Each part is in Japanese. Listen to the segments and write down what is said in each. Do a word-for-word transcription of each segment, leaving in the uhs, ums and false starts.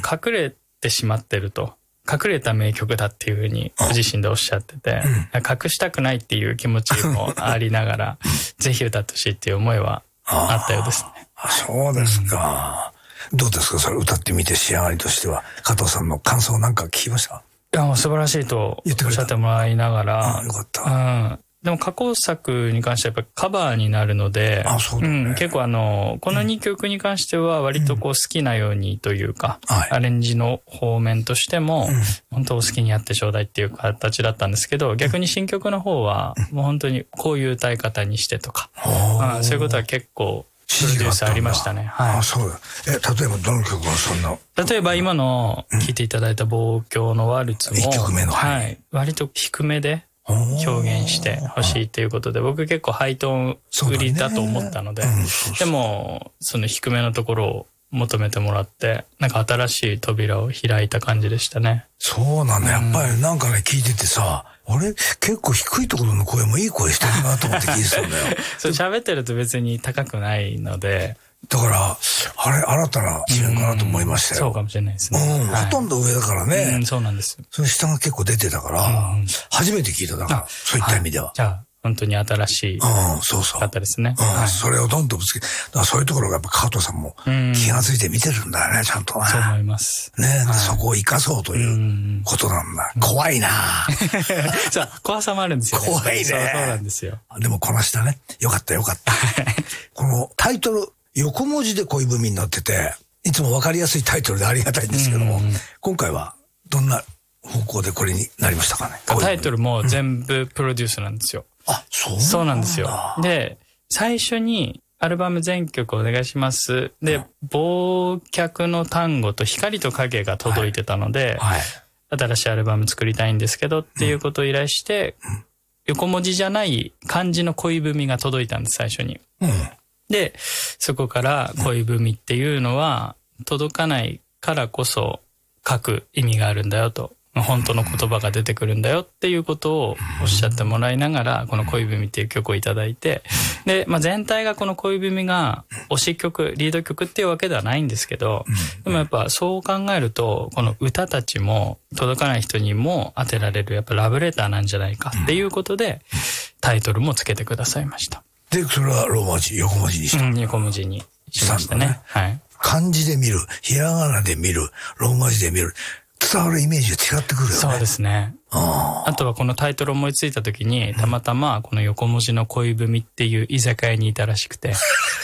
隠れてしまってると。隠れた名曲だっていうふうにご自身でおっしゃってて、うん、隠したくないっていう気持ちもありながら、ぜひ歌ってほしいっていう思いはあったようですね。 あ、そうですか。うん、どうですかそれ歌ってみて仕上がりとしては。加藤さんの感想なんか聞きました？ いや、もう素晴らしいとおっしゃってもらいながら。 あ、よかった。 うん。でも過去作に関してはやっぱカバーになるので、 あ、そうだね。 うん、結構あの、このにきょくに関しては割とこう好きなようにというか、うんはい、アレンジの方面としても、うん、本当お好きにやってちょうだいっていう形だったんですけど、逆に新曲の方はもう本当にこういう歌い方にしてとか、うん、そういうことは結構、プロデュースありましたね。はい。 あ、そうだ。え、例えばどの曲がそんな。 例えば今の聴いていただいた望郷のワルツも、 いっきょくめの、 はい。割と低めで表現してほしいということで、僕結構ハイトーン売りだと思ったので、でも、その低めのところを求めてもらって、なんか新しい扉を開いた感じでしたね。 そうなんだ。やっぱりなんかね、聞いててさ、あれ結構低いところの声もいい声してるなと思って聞いてたんだよ。 そう、喋ってると別に高くないので。 だから、あれ、新たな支援かなと思いましたよ。 そうかもしれないですね。 うん、はい、ほとんど上だからね。 うん、そうなんです。 その下が結構出てたから、うん、初めて聞いただから、そういった意味では。 はい、じゃあ、本当に新しい方ですね。 うん、そうそう。うん、はい、それをどんどんぶつけ、だからそういうところがやっぱ加藤さんも気がついて見てるんだよね、ちゃんとね。 そう思います。 ね、はい、そこを生かそうということなんだ。怖いなそう、怖さもあるんですよね。 怖いね。 そう、そうなんですよ。 でもこなしたね。よかったよかった。このタイトル、横文字で恋文になってて、いつもわかりやすいタイトルでありがたいんですけども、今回はどんな方向でこれになりましたかね。 タイトルも全部プロデュースなんですよ。 うん、あ、そうなんだ。 そうなんですよ。で、最初にアルバム全曲お願いします。で、うん、忘却の単語と光と影が届いてたので、はいはい、新しいアルバム作りたいんですけどっていうことを依頼して、うん、横文字じゃない漢字の恋文が届いたんです、最初に。うん、で、そこから恋文っていうのは届かないからこそ書く意味があるんだよと。本当の言葉が出てくるんだよっていうことをおっしゃってもらいながら、この恋文っていう曲をいただいて、で、まあ、全体がこの恋文が推し曲、リード曲っていうわけではないんですけど、でもやっぱそう考えると、この歌たちも届かない人にも当てられるやっぱラブレターなんじゃないかっていうことで、タイトルもつけてくださいました。 で、それはローマ字、横文字にした。 うん、横文字にしましたね。はい。 漢字で見る、ひらがなで見る、ローマ字で見る。伝わるイメージが違ってくるよね。 そうですね。あ, あとはこのタイトルを思いついた時に、たまたまこの横文字の恋文っていう居酒屋にいたらしくて。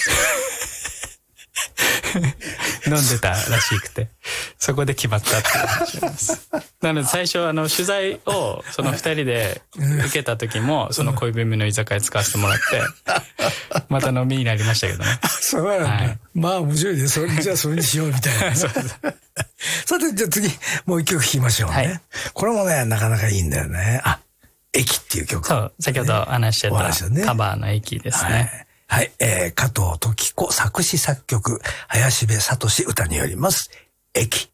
飲んでたらしくて。そこで決まったっていう話なんです。なので最初あの取材をその二人で受けた時も、その恋文の居酒屋使わせてもらって、また飲みになりましたけどね。 そうなんだ。はい、まあ面白いね。それじゃあそれにしようみたいな。そうそうさて、じゃあ次、もう一曲聴きましょうね。はい、これもね、なかなかいいんだよね。あ、駅っていう曲、ね。 そう、先ほど話してた、ね、カバーの駅ですね。 はい、はい、えー、加藤登紀子作詞作曲、林部聡歌によります。駅。